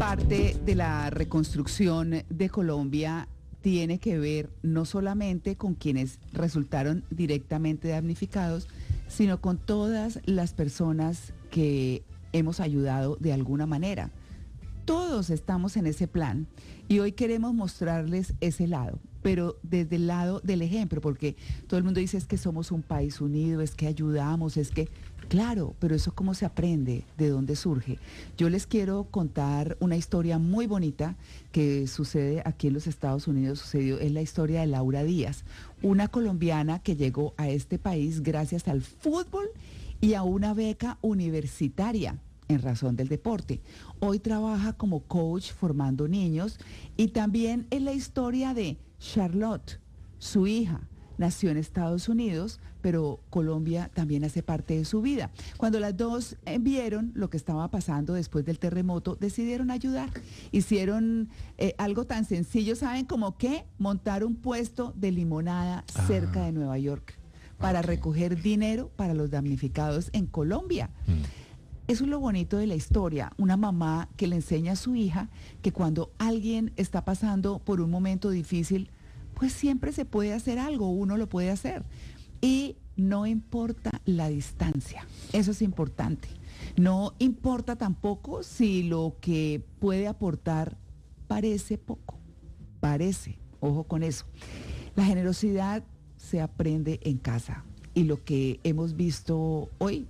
Parte de la reconstrucción de Colombia tiene que ver no solamente con quienes resultaron directamente damnificados, sino con todas las personas que hemos ayudado de alguna manera. Todos estamos en ese plan y hoy queremos mostrarles ese lado, pero desde el lado del ejemplo, porque todo el mundo dice es que somos un país unido, es que ayudamos, es que... Claro, pero eso cómo se aprende, de dónde surge. Yo les quiero contar una historia muy bonita que sucede aquí en los Estados Unidos, es la historia de Laura Díaz, una colombiana que llegó a este país gracias al fútbol y a una beca universitaria en razón del deporte. Hoy trabaja como coach formando niños y también es la historia de Charlotte, su hija. Nació en Estados Unidos, pero Colombia también hace parte de su vida. Cuando las dos vieron lo que estaba pasando después del terremoto, decidieron ayudar. Hicieron algo tan sencillo, ¿saben cómo qué? Montar un puesto de limonada cerca de Nueva York para recoger dinero para los damnificados en Colombia. Eso es lo bonito de la historia, una mamá que le enseña a su hija que cuando alguien está pasando por un momento difícil, pues siempre se puede hacer algo, uno lo puede hacer. Y no importa la distancia, eso es importante. No importa tampoco si lo que puede aportar parece poco, ojo con eso. La generosidad se aprende en casa y lo que hemos visto hoy,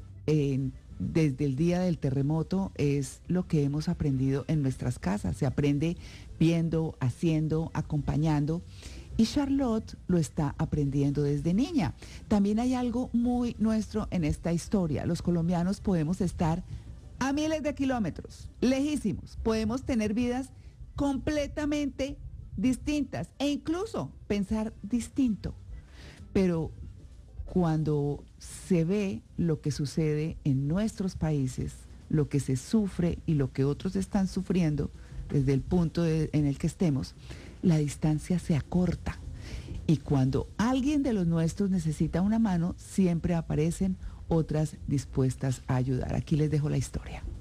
desde el día del terremoto, es lo que hemos aprendido en nuestras casas. Se aprende viendo, haciendo, acompañando. Y Charlotte lo está aprendiendo desde niña. También hay algo muy nuestro en esta historia. Los colombianos podemos estar a miles de kilómetros, lejísimos. Podemos tener vidas completamente distintas e incluso pensar distinto. Pero cuando se ve lo que sucede en nuestros países, lo que se sufre y lo que otros están sufriendo desde el punto en el que estemos, la distancia se acorta. Y cuando alguien de los nuestros necesita una mano, siempre aparecen otras dispuestas a ayudar. Aquí les dejo la historia.